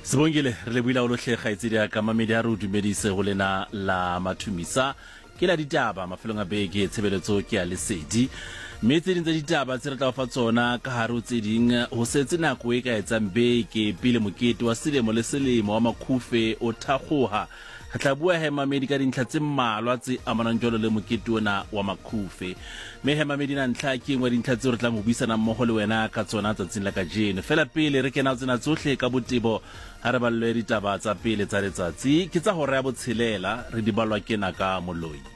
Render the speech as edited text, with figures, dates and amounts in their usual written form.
Sebongile re le buila o lohle kgaitsedi ka mamedi a re o dumedise go lena la mathumisa ke la ditaba mafelong a beke tshebeletso ke a lesedi mme tse ding tsa ditaba tse re tla fa tsona ka hare o tse ding ho setse nako e ka etsang beke pele mokete wa selemo le selemo wa makhufe o thakgoha re tla bua mamedi ka dintlha tse mmalwa tse amanang jwalo le mokete ona wa makhufe mme mamedi na ntlha ke engwe dintlha tse re tlang ho buisana mmogo le wena ka tsona tsatsing la kajeno fela pele re kena tsena tsohle ka botebo ha re ballwe ditaba tsa pele tsa letsatsi ke tsa hore ya botshelela re di balwa ke na ka moloi.